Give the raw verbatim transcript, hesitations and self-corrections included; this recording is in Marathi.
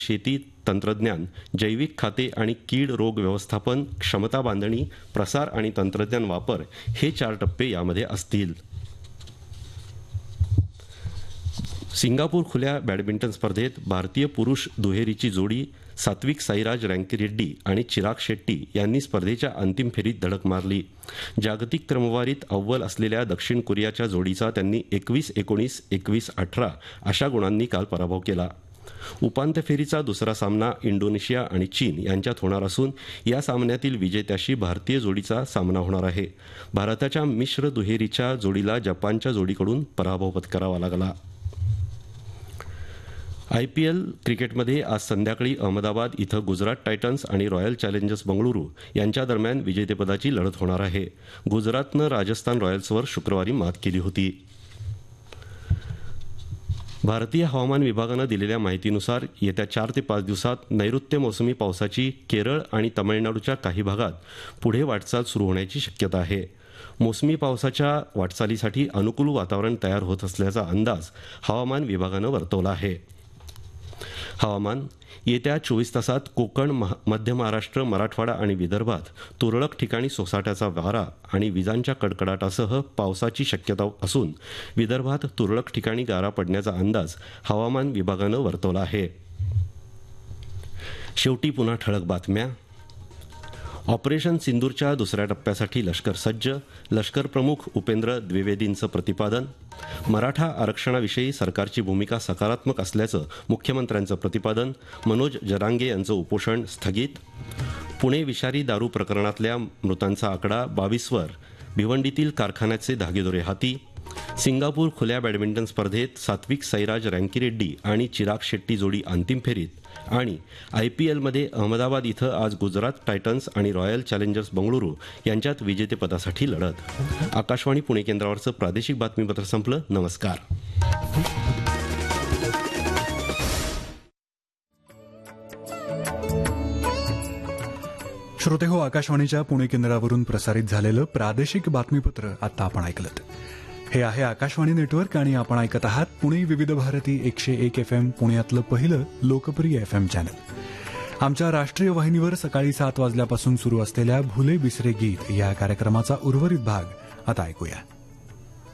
शेती तंत्रज्ञान, जैविक खाते आणि कीड रोग व्यवस्थापन, क्षमता बांधणी, प्रसार आणि तंत्रज्ञान वापर हे चार टप्पे यामध्ये असतील. सिंगापूर खुल्या बॅडमिंटन स्पर्धेत भारतीय पुरुष दुहेरीची जोडी सात्विक साईराज रँकीरेड्डी आणि चिराग शेट्टी यांनी स्पर्धेच्या अंतिम फेरीत धडक मारली. जागतिक क्रमवारीत अव्वल असलेल्या दक्षिण कोरियाच्या जोडीचा त्यांनी एकवीस एकोणीस, एकवीस अठरा अशा गुणांनी काल पराभव केला. उपांत्य फेरीचा दुसरा सामना इंडोनेशिया आणि चीन यांच्यात होणार असून या सामन्यातील विजेत्याशी भारतीय जोडीचा सामना होणार आहे. भारताच्या मिश्र दुहेरीच्या जोडीला जपानच्या जोडीकडून पराभव पत्करावा लागला. आयपीएल क्रिकेटमध्ये आज संध्याकाळी अहमदाबाद इथं गुजरात टायटन्स आणि रॉयल चॅलेंजर्स बंगळुरू यांच्या दरम्यान विजेतेपदाची लढत होणार आहे. गुजरातनं राजस्थान रॉयल्सवर शुक्रवारी मात केली होती. भारतीय हवामान विभागानं दिलेल्या माहितीनुसार येत्या चार ते पाच दिवसात नैऋत्य मोसमी पावसाची केरळ आणि तामिळनाडूच्या काही भागात पुढे वाटचाल सुरू होण्याची शक्यता आहे. मोसमी पावसाच्या वाटचालीसाठी अनुकूल वातावरण तयार होत असल्याचा अंदाज हवामान विभागानं वर्तवला आहे. हवामान येत्या चोवीस तासात कोकण, मध्य महाराष्ट्र, मराठवाडा आणि विदर्भात तुरळक ठिकाणी सोसाट्याचा वारा आणि विजांच्या कडकडाटासह पावसाची शक्यता असून विदर्भात तुरळक ठिकाणी गारा पडण्याचा अंदाज हवामान विभागानं वर्तवला आहे. शेवटी पुन्हा ठळक बातम्या. ऑपरेशन सिंदूरच्या दुसऱ्या टप्प्यासाठी लष्कर सज्ज, लष्कर प्रमुख उपेंद्र द्विवेदींचं प्रतिपादन. मराठा आरक्षणाविषयी सरकारची भूमिका सकारात्मक असल्याचं मुख्यमंत्र्यांचं प्रतिपादन. मनोज जरांगे यांचं उपोषण स्थगित. पुणे विषारी दारू प्रकरणातल्या मृतांचा आकडा बावीसवर, भिवंडीतील कारखान्याचे धागेदोरे हाती. सिंगापूर खुल्या बॅडमिंटन स्पर्धेत सात्विक साईराज रँकीरेड्डी आणि चिराग शेट्टी जोडी अंतिम फेरीत. आणि आयपीएलमध्ये अहमदाबाद इथं आज गुजरात टायटन्स आणि रॉयल चॅलेंजर्स बंगळुरू यांच्यात विजेतेपदासाठी लढत. आकाशवाणी पुणे केंद्रावरचं प्रादेशिक बातमीपत्र संपलं. नमस्कार. श्रोते हो, आकाशवाणीच्या पुणे केंद्रावरून प्रसारित झालेलं प्रादेशिक बातमीपत्र आता आपण ऐकलं. हे आहे आकाशवाणी नेटवर्क आणि आपण ऐकत आहात पुणे विविध भारती एकशे एक एफ एम, पुण्यातलं पहिलं लोकप्रिय एफ एम चॅनल. आमच्या राष्ट्रीय वाहिनीवर सकाळी सात वाजल्यापासून सुरू असलेल्या भुले बिसरे गीत या कार्यक्रमाचा उर्वरित भाग आता ऐकूया.